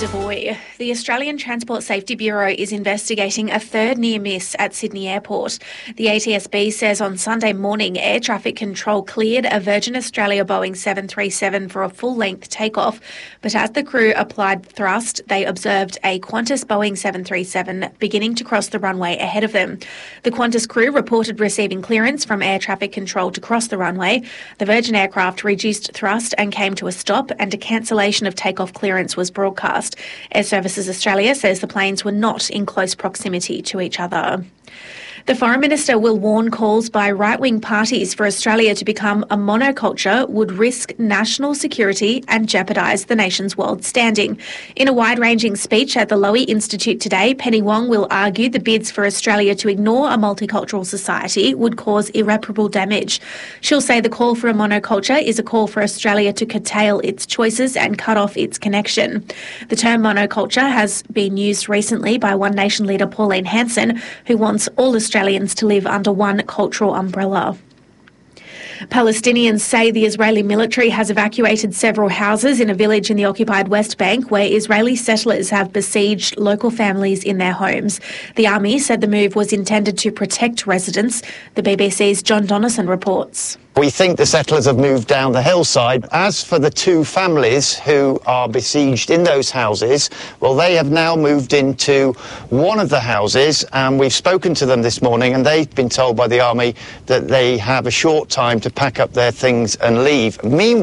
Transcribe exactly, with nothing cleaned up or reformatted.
Devoy. The Australian Transport Safety Bureau is investigating a third near miss at Sydney Airport. The A T S B says on Sunday morning, air traffic control cleared a Virgin Australia Boeing seven thirty-seven for a full-length takeoff, but as the crew applied thrust, they observed a Qantas Boeing seven thirty-seven beginning to cross the runway ahead of them. The Qantas crew reported receiving clearance from air traffic control to cross the runway. The Virgin aircraft reduced thrust and came to a stop, and a cancellation of takeoff clearance was broadcast. Air Services Australia says the planes were not in close proximity to each other. The Foreign Minister will warn calls by right-wing parties for Australia to become a monoculture would risk national security and jeopardise the nation's world standing. In a wide-ranging speech at the Lowy Institute today, Penny Wong will argue the bids for Australia to ignore a multicultural society would cause irreparable damage. She'll say the call for a monoculture is a call for Australia to curtail its choices and cut off its connection. The term monoculture has been used recently by One Nation leader Pauline Hanson, who wants all Australians Australians to live under one cultural umbrella. Palestinians say the Israeli military has evacuated several houses in a village in the occupied West Bank where Israeli settlers have besieged local families in their homes. The army said the move was intended to protect residents. The B B C's John Donnison reports. We think the settlers have moved down the hillside. As for the two families who are besieged in those houses, well, they have now moved into one of the houses, and we've spoken to them this morning, and they've been told by the army that they have a short time to pack up their things and leave. Meanwhile,